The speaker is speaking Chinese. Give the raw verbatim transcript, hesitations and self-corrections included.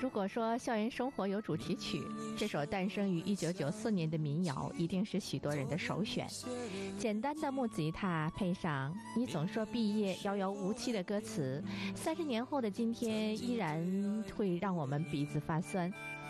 如果说校园生活有主题曲，这首诞生于一九九四年的民谣一定是许多人的首选。简单的木吉他配上你总说毕业遥遥无期的歌词，三十年后的今天依然会让我们鼻子发酸。